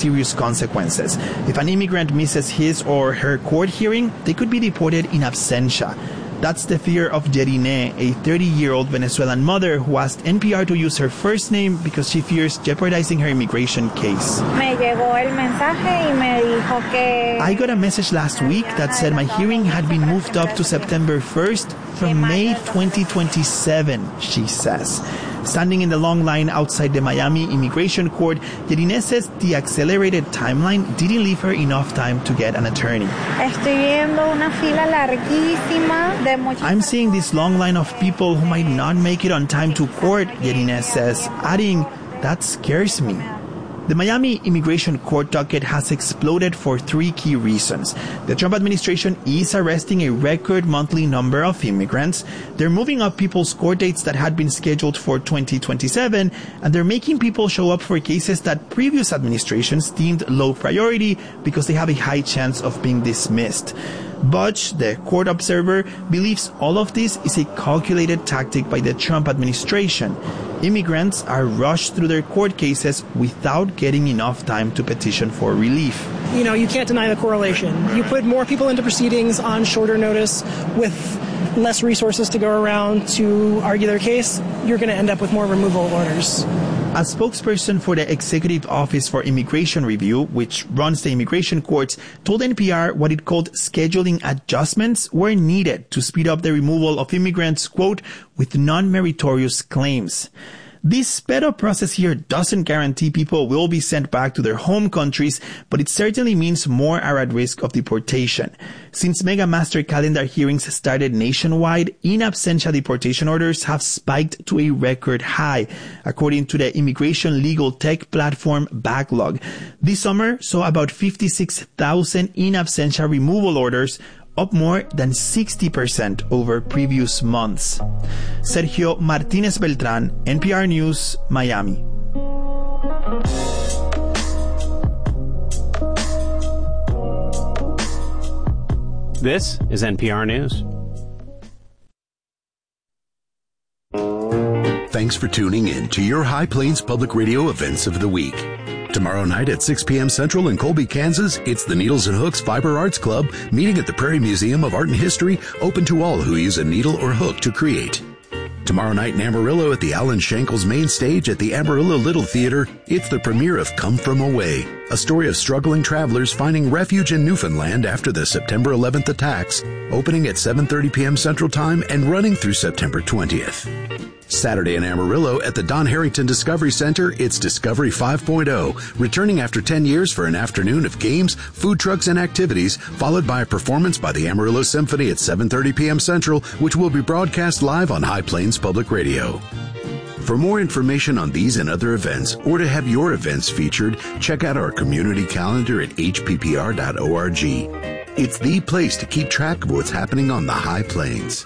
serious consequences. If an immigrant misses his or her court hearing, they could be deported in absentia. That's the fear of Yerine, a 30-year-old Venezuelan mother who asked NPR to use her first name because she fears jeopardizing her immigration case. I got a message last week that said my hearing had been moved up to September 1st from May 2027, she says. Standing in the long line outside the Miami Immigration Court, Yerine says the accelerated timeline didn't leave her enough time to get an attorney. I'm seeing this long line of people who might not make it on time to court, Yerine says, adding, that scares me. The Miami Immigration Court docket has exploded for three key reasons. The Trump administration is arresting a record monthly number of immigrants. They're moving up people's court dates that had been scheduled for 2027, and they're making people show up for cases that previous administrations deemed low priority because they have a high chance of being dismissed. Butch, the court observer, believes all of this is a calculated tactic by the Trump administration. Immigrants are rushed through their court cases without getting enough time to petition for relief. You know, you can't deny the correlation. You put more people into proceedings on shorter notice with less resources to go around to argue their case, you're going to end up with more removal orders. A spokesperson for the Executive Office for Immigration Review, which runs the immigration courts, told NPR what it called scheduling adjustments were needed to speed up the removal of immigrants, quote, with non-meritorious claims. This sped-up process here doesn't guarantee people will be sent back to their home countries, but it certainly means more are at risk of deportation. Since Mega Master Calendar hearings started nationwide, in absentia deportation orders have spiked to a record high, according to the immigration legal tech platform Backlog. This summer saw about 56,000 in absentia removal orders, up more than 60% over previous months. Sergio Martínez Beltrán, NPR News, Miami. This is NPR News. Thanks for tuning in to your High Plains Public Radio events of the week. Tomorrow night at 6 p.m. Central in Colby, Kansas, it's the Needles and Hooks Fiber Arts Club meeting at the Prairie Museum of Art and History, open to all who use a needle or hook to create. Tomorrow night in Amarillo at the Alan Shankles main stage at the Amarillo Little Theater, it's the premiere of Come From Away, a story of struggling travelers finding refuge in Newfoundland after the September 11th attacks, opening at 7:30 p.m. Central Time and running through September 20th. Saturday in Amarillo at the Don Harrington Discovery Center, it's Discovery 5.0, returning after 10 years for an afternoon of games, food trucks, and activities, followed by a performance by the Amarillo Symphony at 7:30 p.m. Central, which will be broadcast live on High Plains Public Radio. For more information on these and other events, or to have your events featured, check out our community calendar at hppr.org. It's the place to keep track of what's happening on the High Plains.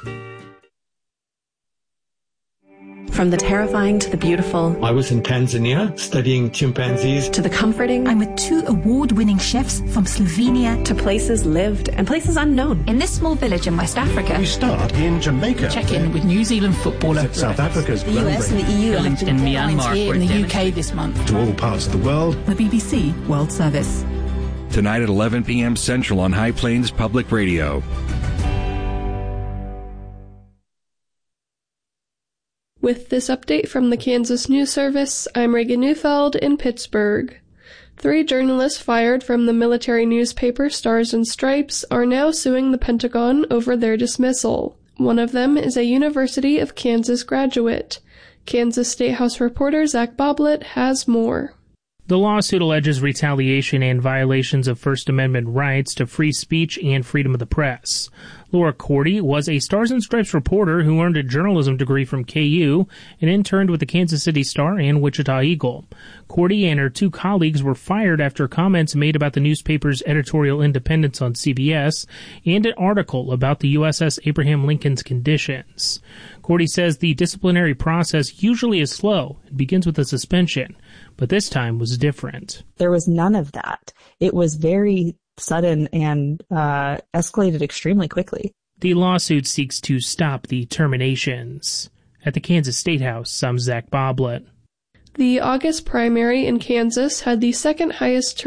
From the terrifying to the beautiful. I was in Tanzania studying chimpanzees. To the comforting. I'm with 2 award-winning chefs from Slovenia. To places lived and places unknown. In this small village in West Africa. We start in Jamaica. Check in with New Zealand footballer. South Africa's the US and the EU. In Myanmar. Here in the UK this month. To all parts of the world. The BBC World Service. Tonight at 11 p.m. Central on High Plains Public Radio. With this update from the Kansas News Service, I'm Reagan Neufeld in Pittsburgh. 3 journalists fired from the military newspaper Stars and Stripes are now suing the Pentagon over their dismissal. One of them is a University of Kansas graduate. Kansas State House reporter Zach Boblet has more. The lawsuit alleges retaliation and violations of First Amendment rights to free speech and freedom of the press. Laura Cordy was a Stars and Stripes reporter who earned a journalism degree from KU and interned with the Kansas City Star and Wichita Eagle. Cordy and her 2 colleagues were fired after comments made about the newspaper's editorial independence on CBS and an article about the USS Abraham Lincoln's conditions. Cordy says the disciplinary process usually is slow and begins with a suspension, but this time was different. There was none of that. It was very sudden and escalated extremely quickly. The lawsuit seeks to stop the terminations. At the Kansas State House, I'm Zach Boblet. The August primary in Kansas had the second highest